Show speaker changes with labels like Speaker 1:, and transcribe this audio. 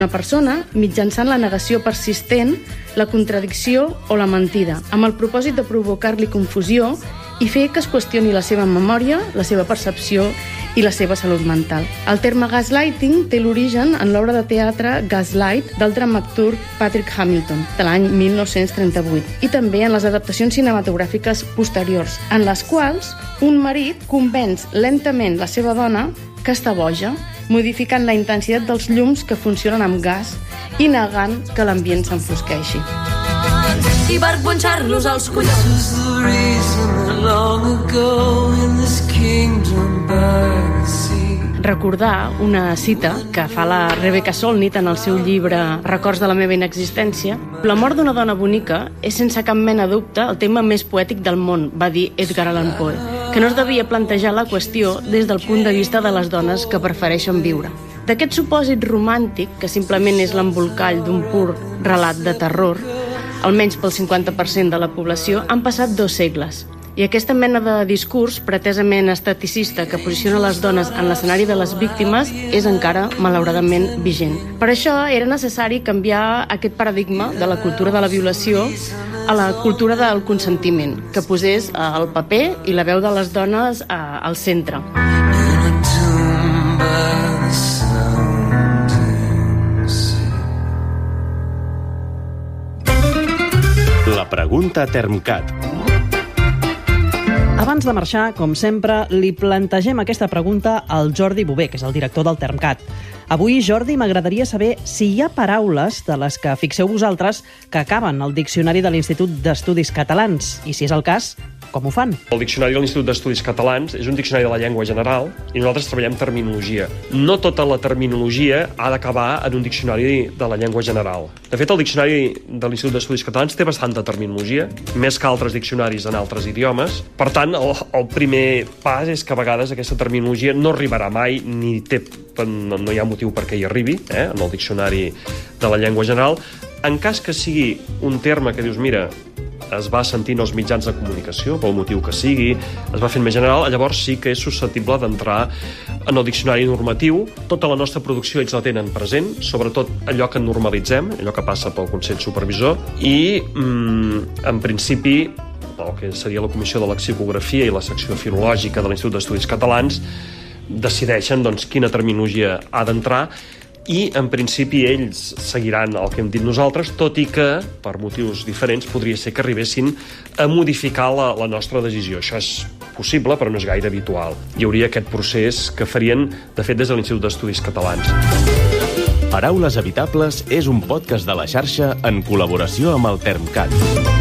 Speaker 1: una persona mitjançant la negació persistent, la contradicció o la mentida, amb el propòsit de provocar-li confusió i fer que es qüestioni la seva memòria, la seva percepció i la seva salut mental. El terme gaslighting té l'origen en l'obra de teatre Gaslight del dramaturg Patrick Hamilton, de l'any 1938, i també en les adaptacions cinematogràfiques posteriors, en les quals un marit convenç lentament la seva dona que està boja, modificant la intensitat dels llums que funcionen amb gas i negant que l'ambient s'enfosqueixi.
Speaker 2: I per punxar-los als collons.
Speaker 1: Recordar una cita que fa la Rebecca Solnit en el seu llibre Records de la meva inexistència. La mort d'una dona bonica és sense cap mena de dubte el tema més poètic del món, va dir Edgar Allan Poe, que no es devia plantejar la qüestió des del punt de vista de les dones que prefereixen viure. D'aquest supòsit romàntic, que simplement és l'embolcall d'un pur relat de terror, almenys pel 50% de la població, han passat 2 segles. I aquesta mena de discurs pretesament esteticista que posiciona les dones en l'escenari de les víctimes és encara, malauradament, vigent. Per això era necessari canviar aquest paradigma de la cultura de la violació a la cultura del consentiment, que posés el paper i la veu de les dones al centre.
Speaker 3: La pregunta Termcat.
Speaker 4: Abans de marxar, com sempre, li plantegem aquesta pregunta al Jordi Bové, que és el director del Termcat. Avui, Jordi, m'agradaria saber si hi ha paraules de les que fixeu vosaltres que acaben al diccionari de l'Institut d'Estudis Catalans, i si és el cas, com ho fan?
Speaker 5: El diccionari de l'Institut d'Estudis Catalans és un diccionari de la llengua general i nosaltres treballem terminologia. No tota la terminologia ha d'acabar en un diccionari de la llengua general. De fet, el diccionari de l'Institut d'Estudis Catalans té bastanta terminologia, més que altres diccionaris en altres idiomes. Per tant, el primer pas és que a vegades aquesta terminologia no arribarà mai, ni no hi ha motiu perquè hi arribi, en el diccionari de la llengua general. En cas que sigui un terme que dius, mira, es va sentint als mitjans de comunicació, pel motiu que sigui, es va fent més general, llavors sí que és susceptible d'entrar en el diccionari normatiu. Tota la nostra producció ells la tenen present, sobretot allò que normalitzem, allò que passa pel Consell Supervisor, i en principi el que seria la Comissió de Lexicografia i la secció filològica de l'Institut d'Estudis Catalans decideixen quina terminologia ha d'entrar, i en principi ells seguiran el que hem dit nosaltres, tot i que per motius diferents podria ser que arribessin a modificar la nostra decisió. Això és possible, però no és gaire habitual. Hi hauria aquest procés que farien, de fet, des de l'Institut d'Estudis Catalans.
Speaker 3: Paraules Evitables és un podcast de la xarxa en col·laboració amb el Termcat.